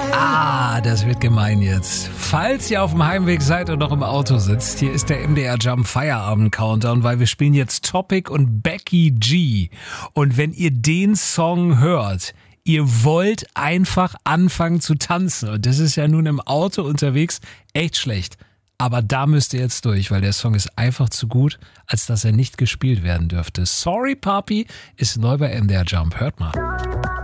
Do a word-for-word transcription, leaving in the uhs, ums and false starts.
Ah, das wird gemein jetzt. Falls ihr auf dem Heimweg seid und noch im Auto sitzt, hier ist der M D R Jump Feierabend Countdown, weil wir spielen jetzt Topic und Becky G. Und wenn ihr den Song hört, ihr wollt einfach anfangen zu tanzen. Und das ist ja nun im Auto unterwegs echt schlecht. Aber da müsst ihr jetzt durch, weil der Song ist einfach zu gut, als dass er nicht gespielt werden dürfte. Sorry, Papi ist neu bei M D R Jump. Hört mal.